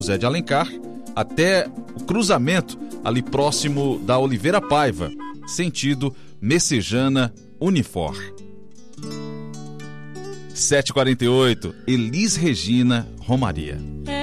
José de Alencar até o cruzamento ali próximo da Oliveira Paiva, sentido Messejana Unifor. 7h48, Elis Regina Romaria.